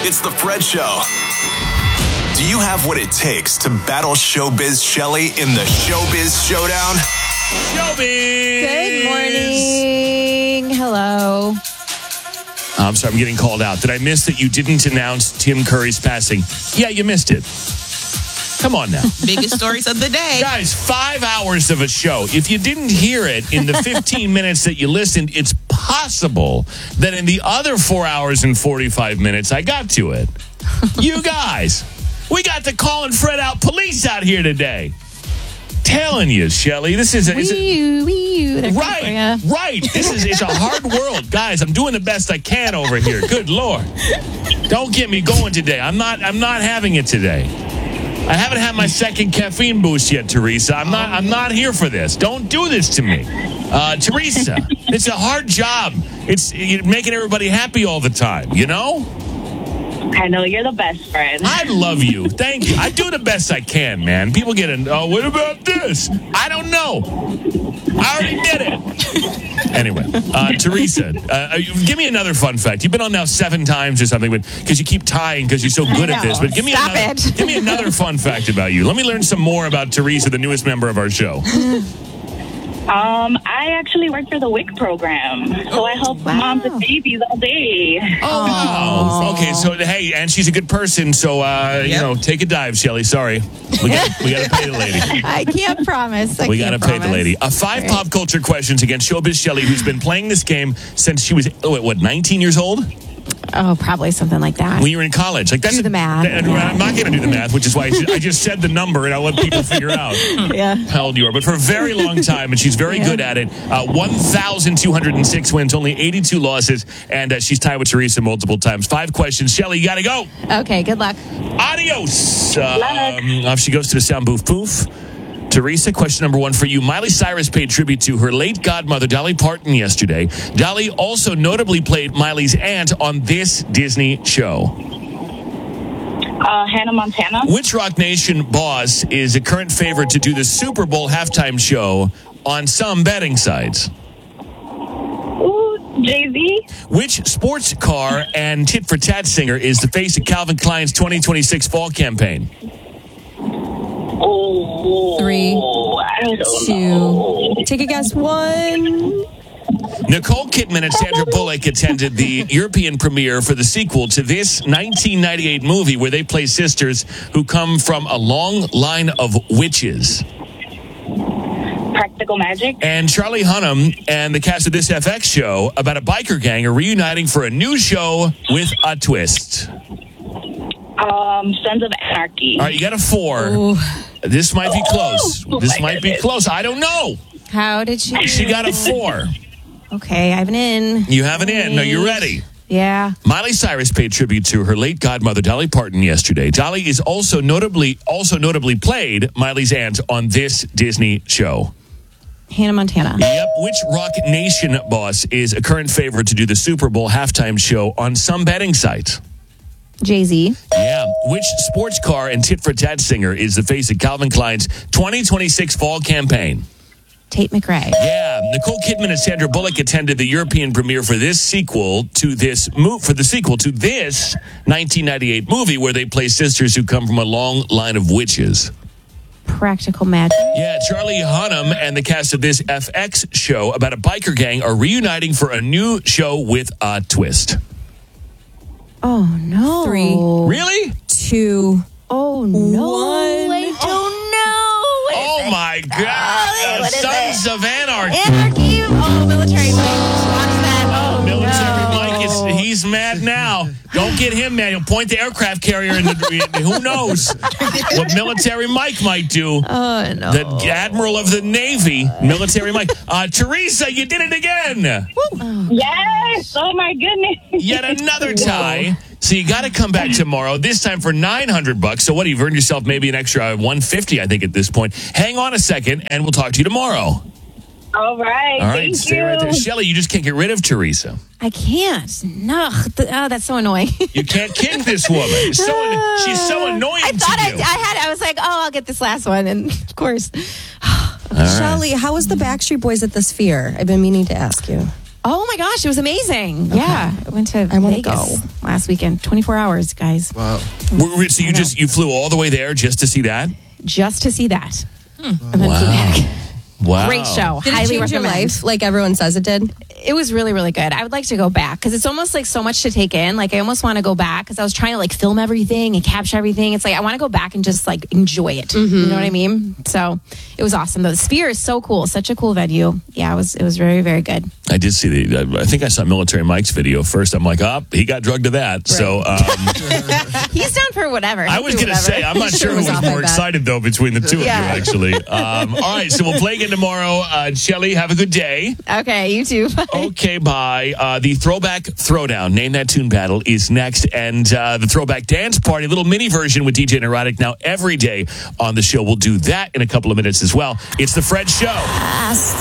It's the Fred Show. Do you have what it takes to battle Showbiz Shelley in the Showbiz Showdown? Showbiz! Good morning. Hello. I'm sorry, I'm getting called out. Did I miss that you didn't announce Tim Curry's passing? Yeah, you missed it. Come on now. Biggest stories of the day. Guys, 5 hours of a show. If you didn't hear it in the 15 minutes that you listened, it's possible that in the other 4 hours and 45 minutes, I got to it. You guys, we got the Colin Fred out police out here today. Telling you, Shelley, this is Right. It's a hard world, guys. I'm doing the best I can over here. Good Lord, don't get me going today. I'm not having it today. I haven't had my second caffeine boost yet, Teresa. I'm not here for this. Don't do this to me, Teresa. It's a hard job. You're making everybody happy all the time. You know. I know you're the best friend. I love you. Thank you. I do the best I can, man. People get what about this? I don't know. I already did it. Anyway, Teresa, give me another fun fact. You've been on now 7 times or something, but because you keep tying because you're so good at this. But give me another fun fact about you. Let me learn some more about Teresa, the newest member of our show. I actually work for the WIC program, so I help moms and babies all day. Oh, wow. Okay, so, hey, and she's a good person, so, take a dive, Shelley. Sorry. We got to pay the lady. I can't promise. We got to pay the lady. 5 pop culture questions against Showbiz Shelley, who's been playing this game since she was, 19 years old? Oh, probably something like that. When you were in college. Do the math. I'm not going to do the math, which is why I just said the number, and I'll let people figure out how old you are. But for a very long time, and she's very good at it, 1,206 wins, only 82 losses, and she's tied with Teresa multiple times. 5 questions. Shelley, you got to go. Okay, good luck. Adios. Off she goes to the sound booth. Poof. Teresa, question number 1 for you. Miley Cyrus paid tribute to her late godmother, Dolly Parton, yesterday. Dolly also notably played Miley's aunt on this Disney show. Hannah Montana. Which Rock Nation boss is a current favorite to do the Super Bowl halftime show on some betting sites? Ooh, Jay-Z. Which sports car and tit-for-tat singer is the face of Calvin Klein's 2026 fall campaign? 3, 2. Take a guess. 1. Nicole Kidman and Sandra Bullock attended the European premiere for the sequel to this 1998 movie where they play sisters who come from a long line of witches. Practical Magic. And Charlie Hunnam and the cast of this FX show about a biker gang are reuniting for a new show with a twist. Sons of Anarchy. All right, you got a 4. Ooh. This might be close. This might be close. I don't know. How did she? She got a 4. Okay, I have an in. You have an in. No, you're ready. Yeah. Miley Cyrus paid tribute to her late godmother, Dolly Parton, yesterday. Dolly is also notably played Miley's aunt on this Disney show. Hannah Montana. Yep. Which Rock Nation boss is a current favorite to do the Super Bowl halftime show on some betting sites? Jay-Z. Yeah. Which sports car and tit-for-tat singer is the face of Calvin Klein's 2026 fall campaign? Tate McRae. Yeah. Nicole Kidman and Sandra Bullock attended the European premiere for this sequel to this 1998 movie where they play sisters who come from a long line of witches. Practical Magic. Yeah, Charlie Hunnam and the cast of this FX show about a biker gang are reuniting for a new show with a twist. Oh, no. 3. Really? 2. Oh, no. 1. I don't know. Oh, my God. Sons of Anarchy. Anarchy. Oh, Military Mike. Watch that. Oh, Military no. Mike, he's mad now. Don't get him mad. He'll point the aircraft carrier in who knows what Military Mike might do. Oh, no. The Admiral of the Navy, Military Mike. Teresa, you did it again. Yes. Oh, my goodness. Yet another tie. So you got to come back tomorrow, this time for $900. So what, you've earned yourself maybe an extra $150, I think, at this point. Hang on a second, and we'll talk to you tomorrow. All right. All right, Thank stay you. right there. Shelley, you just can't get rid of Teresa. I can't. No. That's so annoying. You can't kid this woman. She's so annoying I thought to you. I was like, I'll get this last one. And of course. Shelley, how was the Backstreet Boys at the Sphere? I've been meaning to ask you. Oh my gosh, it was amazing. Yeah, I went to wanna Vegas go. last weekend. 24 hours, guys. Wow. So you flew all the way there just to see that? Just to see that. And then flew back. Wow. Great show. Did it Highly change your recommend. life like everyone says it did? It was really, really good. I would like to go back because it's almost like so much to take in. Like I almost want to go back because I was trying to like film everything and capture everything. It's like I want to go back and just like enjoy it. You know what I mean? So it was awesome. The Sphere is so cool. Such a cool venue. Yeah, it was very, very good. I did see I think I saw Military Mike's video first. I'm like, he got drugged to that. So He's down for whatever. I was going to say, I'm not sure who was off more like that. excited, though, between the two of you, Yeah. actually. All right, so we'll play again tomorrow. Shelly, have a good day. Okay, you too. Bye. Okay, bye. The Throwback Throwdown, Name That Tune battle, is next. And the Throwback Dance Party, little mini version with DJ Neurotic now every day on the show. We'll do that in a couple of minutes as well. It's The Fred Show.